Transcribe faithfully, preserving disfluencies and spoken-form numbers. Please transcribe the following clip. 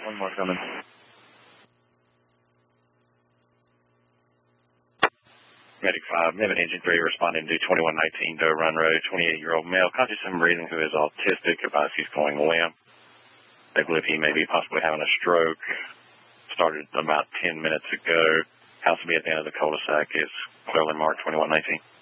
One more coming. Medic five, Mevin Engine three responding to twenty-one nineteen Doe Run Road, twenty-eight-year-old male, conscious of some reason who is autistic, advised he's going limp. They believe he may be possibly having a stroke. Started about ten minutes ago. House will be at the end of the cul-de-sac is clearly marked twenty-one nineteen.